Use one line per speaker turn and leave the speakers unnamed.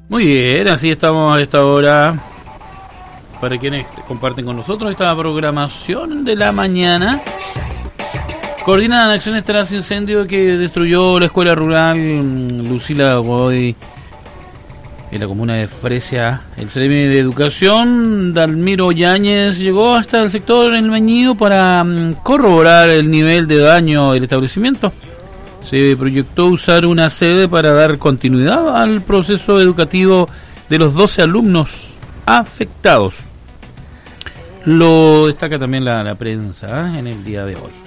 Muy bien, así estamos a esta hora. Para quienes comparten con nosotros esta programación de la mañana. Coordinan acciones tras incendio que destruyó la escuela rural Lucila Godoy en la comuna de Fresia. El Ceremi de Educación, Dalmiro Yáñez, llegó hasta el sector El Mañío para corroborar el nivel de daño del establecimiento. Se proyectó usar una sede para dar continuidad al proceso educativo de los 12 alumnos afectados. Lo destaca también la prensa en el día de hoy.